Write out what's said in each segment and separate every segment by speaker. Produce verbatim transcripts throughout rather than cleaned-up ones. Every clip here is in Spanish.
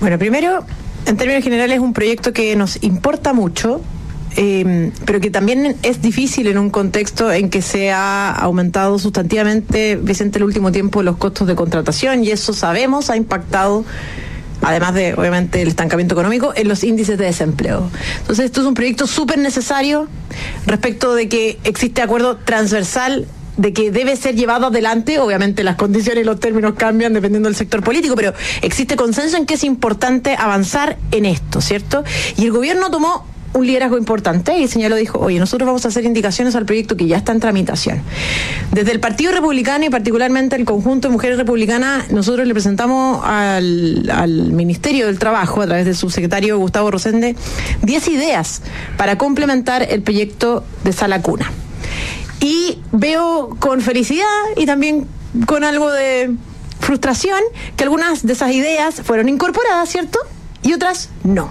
Speaker 1: Bueno, primero, en términos generales, es un proyecto que nos importa mucho, eh, pero que también es difícil en un contexto en que se ha aumentado sustantivamente, Vicente, el último tiempo los costos de contratación, y eso sabemos ha impactado, además de, obviamente, el estancamiento económico, en los índices de desempleo. Entonces, esto es un proyecto súper necesario respecto de que existe acuerdo transversal de que debe ser llevado adelante. Obviamente las condiciones y los términos cambian dependiendo del sector político, pero existe consenso en que es importante avanzar en esto, ¿cierto? Y el gobierno tomó un liderazgo importante y señaló, dijo, oye, nosotros vamos a hacer indicaciones al proyecto que ya está en tramitación. Desde el Partido Republicano y particularmente el conjunto de mujeres republicanas, nosotros le presentamos al, al Ministerio del Trabajo, a través del subsecretario Gustavo Rosende, diez ideas para complementar el proyecto de Sala Cuna. Y veo con felicidad y también con algo de frustración que algunas de esas ideas fueron incorporadas, ¿cierto? Y otras no.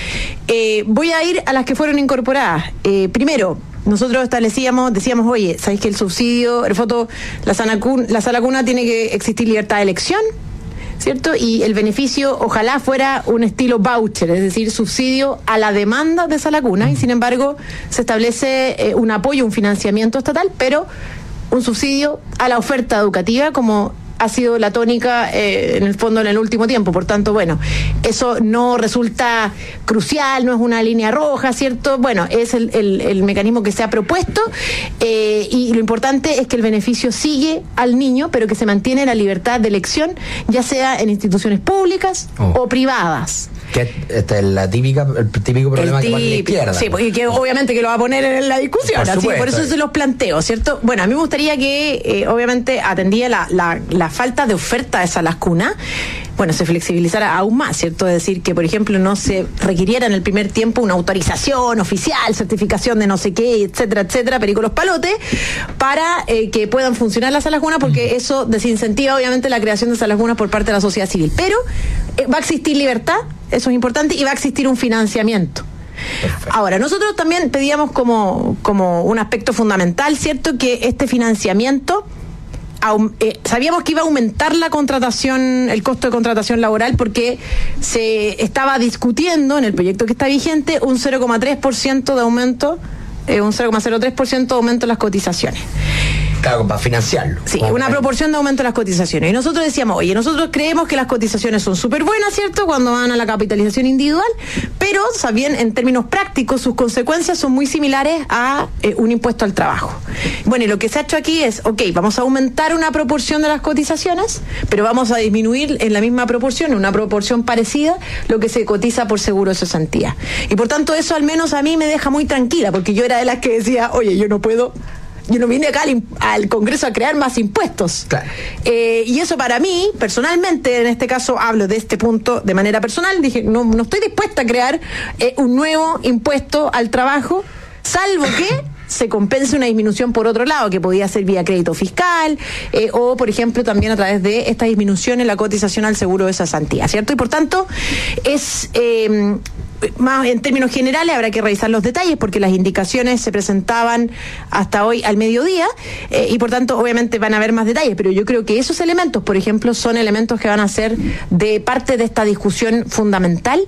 Speaker 1: Eh, voy a ir a las que fueron incorporadas. Eh, primero, nosotros establecíamos, decíamos, oye, ¿sabéis que el subsidio, el foto, la, sanacun, la sala cuna tiene que existir libertad de elección? ¿Cierto? Y el beneficio ojalá fuera un estilo voucher, es decir, subsidio a la demanda de Sala Cuna, y sin embargo se establece eh, un apoyo, un financiamiento estatal, pero un subsidio a la oferta educativa, como ha sido la tónica eh, en el fondo en el último tiempo. Por tanto, bueno, eso no resulta crucial, no es una línea roja, ¿cierto? Bueno, es el, el, el mecanismo que se ha propuesto, eh, y lo importante es que el beneficio sigue al niño, pero que se mantiene la libertad de elección, ya sea en instituciones públicas oh. o privadas.
Speaker 2: Que esta es la típica, el típico problema el típico, que pone la izquierda.
Speaker 1: Sí, porque que obviamente que lo va a poner en la discusión, por, así, por eso se los planteo, ¿cierto? Bueno, a mí me gustaría que, eh, obviamente, atendía la, la, la falta de oferta de salas cuna, bueno, se flexibilizara aún más, ¿cierto? Es decir, que, por ejemplo, no se requiriera en el primer tiempo una autorización oficial, certificación de no sé qué, etcétera, etcétera, pericolos palotes, para eh, que puedan funcionar las salas cuna, porque eso desincentiva, obviamente, la creación de salas cunas por parte de la sociedad civil. Pero eh, va a existir libertad, eso es importante, y va a existir un financiamiento. Perfecto. Ahora, nosotros también pedíamos como, como un aspecto fundamental, ¿cierto?, que este financiamiento, aum, eh, sabíamos que iba a aumentar la contratación, el costo de contratación laboral, porque se estaba discutiendo en el proyecto que está vigente un cero coma tres por ciento de aumento, eh, un cero coma cero tres por ciento de aumento en las cotizaciones.
Speaker 2: Claro, para financiarlo.
Speaker 1: Sí, una proporción de aumento de las cotizaciones. Y nosotros decíamos, oye, nosotros creemos que las cotizaciones son súper buenas, ¿cierto?, cuando van a la capitalización individual, pero también en términos prácticos sus consecuencias son muy similares a eh, un impuesto al trabajo. Bueno, y lo que se ha hecho aquí es, ok, vamos a aumentar una proporción de las cotizaciones, pero vamos a disminuir en la misma proporción, una proporción parecida, lo que se cotiza por seguro de cesantía. Y por tanto eso al menos a mí me deja muy tranquila, porque yo era de las que decía, oye, yo no puedo... Yo no vine acá al, al Congreso a crear más impuestos.
Speaker 2: Claro.
Speaker 1: Eh, y eso para mí, personalmente, en este caso hablo de este punto de manera personal, dije, no, no estoy dispuesta a crear eh, un nuevo impuesto al trabajo, salvo que se compense una disminución por otro lado, que podía ser vía crédito fiscal, eh, o, por ejemplo, también a través de esta disminución en la cotización al seguro de cesantía, ¿cierto? Y por tanto, es... Eh, más en términos generales habrá que revisar los detalles, porque las indicaciones se presentaban hasta hoy al mediodía, eh, y por tanto obviamente van a haber más detalles, pero yo creo que esos elementos, por ejemplo, son elementos que van a ser de parte de esta discusión fundamental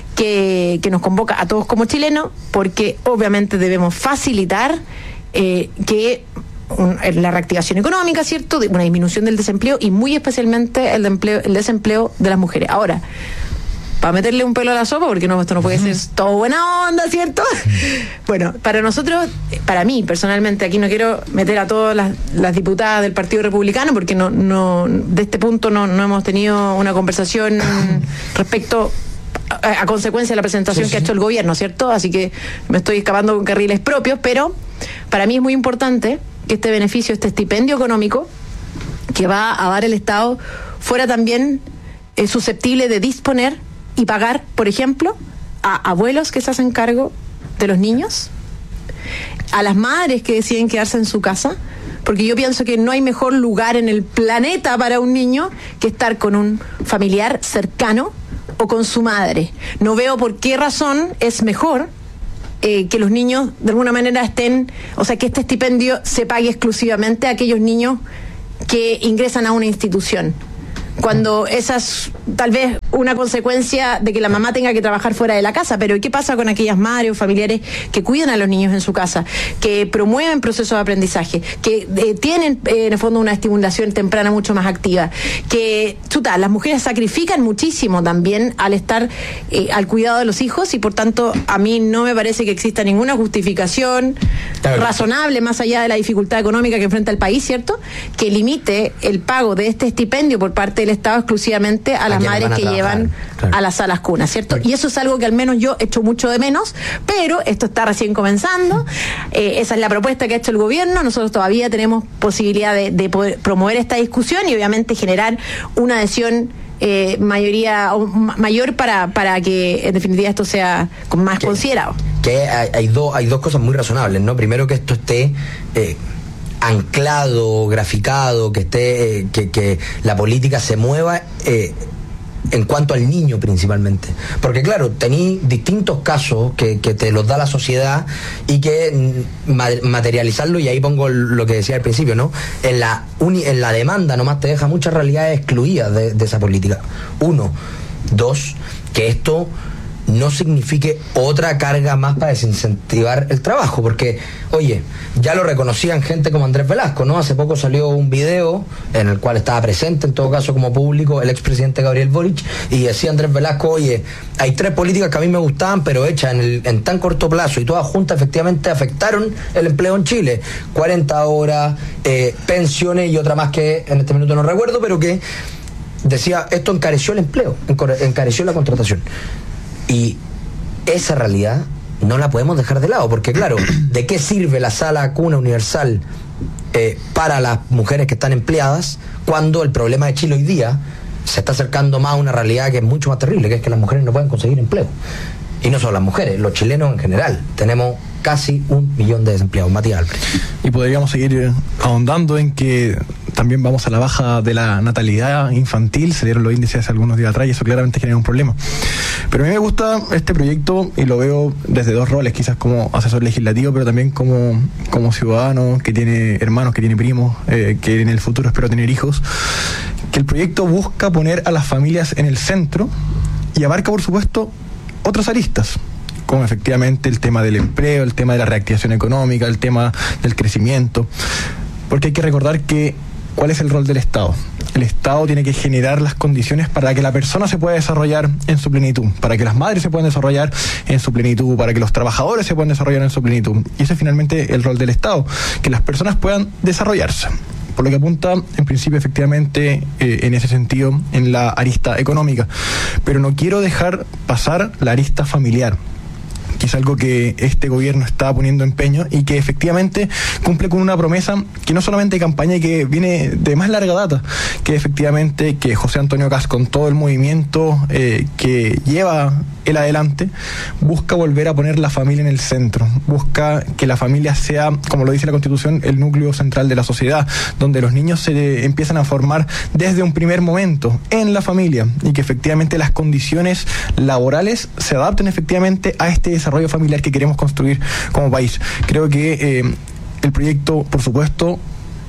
Speaker 1: que, que nos convoca a todos como chilenos, porque obviamente debemos facilitar eh, que Un, la reactivación económica, ¿cierto?, de una disminución del desempleo, y muy especialmente el, de empleo, el desempleo de las mujeres. Ahora, para meterle un pelo a la sopa, porque no, esto no puede ser todo buena onda, ¿cierto? Bueno, para nosotros, para mí personalmente, aquí no quiero meter a todas las, las diputadas del Partido Republicano, porque no, no, de este punto no, no hemos tenido una conversación respecto a, a consecuencia de la presentación sí, sí. que ha hecho el gobierno, ¿cierto? Así que me estoy escapando con carriles propios, pero para mí es muy importante que este beneficio, este estipendio económico que va a dar el Estado, fuera también eh, susceptible de disponer y pagar, por ejemplo, a abuelos que se hacen cargo de los niños, a las madres que deciden quedarse en su casa, porque yo pienso que no hay mejor lugar en el planeta para un niño que estar con un familiar cercano o con su madre. No veo por qué razón es mejor eh, que los niños de alguna manera estén, o sea, que este estipendio se pague exclusivamente a aquellos niños que ingresan a una institución, cuando esas tal vez una consecuencia de que la mamá tenga que trabajar fuera de la casa, pero ¿qué pasa con aquellas madres o familiares que cuidan a los niños en su casa, que promueven procesos de aprendizaje, que eh, tienen eh, en el fondo una estimulación temprana mucho más activa, que, chuta, las mujeres sacrifican muchísimo también al estar eh, al cuidado de los hijos, y por tanto a mí no me parece que exista ninguna justificación claro. razonable, más allá de la dificultad económica que enfrenta el país, ¿cierto?, que limite el pago de este estipendio por parte del Estado exclusivamente a, a las madres que llevan Llevan claro. a las salas cunas, ¿cierto? Claro. Y eso es algo que al menos yo echo mucho de menos, pero esto está recién comenzando. Eh, esa es la propuesta que ha hecho el gobierno. Nosotros todavía tenemos posibilidad de, de poder promover esta discusión y obviamente generar una adhesión eh, mayoría o mayor para, para que en definitiva esto sea más que, considerado.
Speaker 2: Que hay, hay, dos, hay dos cosas muy razonables, ¿no? Primero, que esto esté Eh, anclado, graficado, que esté eh, que, que la política se mueva eh, en cuanto al niño principalmente, porque claro, tení distintos casos que, que te los da la sociedad y que ma materializarlo, y ahí pongo lo que decía al principio, ¿no? En la, uni en la demanda nomás te deja muchas realidades excluidas de, de esa política. Uno. Dos, que esto no signifique otra carga más para desincentivar el trabajo, porque, oye, ya lo reconocían gente como Andrés Velasco, ¿no? Hace poco salió un video en el cual estaba presente, en todo caso como público, el expresidente Gabriel Boric, y decía Andrés Velasco, oye, hay tres políticas que a mí me gustaban, pero hechas en, el, en tan corto plazo, y todas juntas efectivamente afectaron el empleo en Chile. cuarenta horas, eh, pensiones y otra más que en este minuto no recuerdo, pero que decía, esto encareció el empleo, encareció la contratación. Y esa realidad no la podemos dejar de lado, porque claro, ¿de qué sirve la sala cuna universal eh, para las mujeres que están empleadas cuando el problema de Chile hoy día se está acercando más a una realidad que es mucho más terrible, que es que las mujeres no pueden conseguir empleo? Y no solo las mujeres, los chilenos en general. Tenemos casi un millón de desempleados. Matías Álvarez.
Speaker 3: Y podríamos seguir ahondando en que también vamos a la baja de la natalidad infantil. Se dieron los índices hace algunos días atrás y eso claramente genera un problema. Pero a mí me gusta este proyecto y lo veo desde dos roles, quizás como asesor legislativo, pero también como, como ciudadano que tiene hermanos, que tiene primos, eh, que en el futuro espero tener hijos. Que el proyecto busca poner a las familias en el centro y abarca, por supuesto, otras aristas, como efectivamente el tema del empleo, el tema de la reactivación económica, el tema del crecimiento, porque hay que recordar que ¿cuál es el rol del Estado? El Estado tiene que generar las condiciones para que la persona se pueda desarrollar en su plenitud, para que las madres se puedan desarrollar en su plenitud, para que los trabajadores se puedan desarrollar en su plenitud. Y ese es finalmente el rol del Estado, que las personas puedan desarrollarse. Por lo que apunta, en principio, efectivamente, eh, en ese sentido, en la arista económica. Pero no quiero dejar pasar la arista familiar, que es algo que este gobierno está poniendo empeño y que efectivamente cumple con una promesa que no solamente de campaña y que viene de más larga data, que efectivamente que José Antonio Kast, con todo el movimiento eh, que lleva él adelante, busca volver a poner la familia en el centro, busca que la familia sea, como lo dice la Constitución, el núcleo central de la sociedad, donde los niños se empiezan a formar desde un primer momento en la familia y que efectivamente las condiciones laborales se adapten efectivamente a este desarrollo familiar que queremos construir como país. Creo que eh, el proyecto, por supuesto,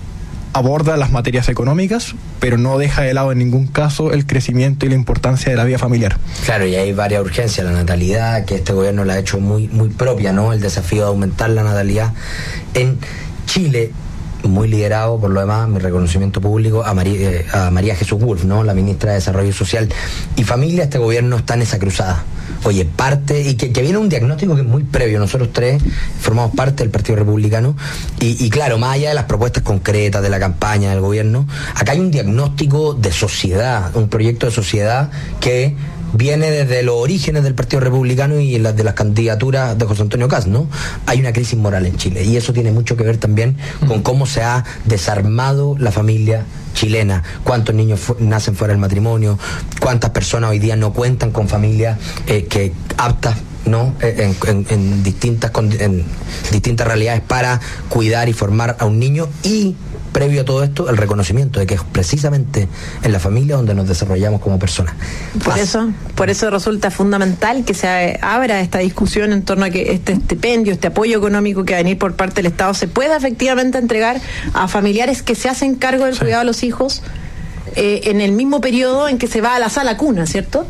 Speaker 3: aborda las materias económicas, pero no deja de lado en ningún caso el crecimiento y la importancia de la vida familiar.
Speaker 2: Claro, y hay varias urgencias. La natalidad, que este gobierno la ha hecho muy, muy propia, ¿no? El desafío de aumentar la natalidad en Chile, muy liderado, por lo demás, mi reconocimiento público a María, eh, a María Jesús Wolf, ¿no? La ministra de Desarrollo Social y Familia. Este gobierno está en esa cruzada. Oye, parte, y que, que viene un diagnóstico que es muy previo. Nosotros tres formamos parte del Partido Republicano y, y claro, más allá de las propuestas concretas de la campaña del gobierno, acá hay un diagnóstico de sociedad, un proyecto de sociedad que viene desde los orígenes del Partido Republicano y las de las candidaturas de José Antonio Kast, ¿no? Hay una crisis moral en Chile y eso tiene mucho que ver también con cómo se ha desarmado la familia chilena, cuántos niños fu- nacen fuera del matrimonio, cuántas personas hoy día no cuentan con familias eh, que aptas, ¿no? En, en, en distintas en distintas realidades para cuidar y formar a un niño, y previo a todo esto, el reconocimiento de que es precisamente en la familia donde nos desarrollamos como personas.
Speaker 1: Por eso, por eso resulta fundamental que se abra esta discusión en torno a que este estipendio, este apoyo económico que va a venir por parte del Estado se pueda efectivamente entregar a familiares que se hacen cargo del sí. cuidado de los hijos eh, en el mismo periodo en que se va a la sala cuna, ¿cierto?